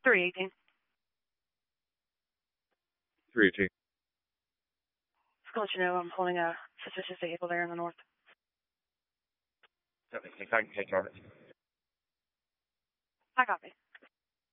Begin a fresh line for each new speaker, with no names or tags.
318.
318.
Just to let you know, I'm holding a suspicious vehicle there in the north.
Thank you, Charlie.
I copy.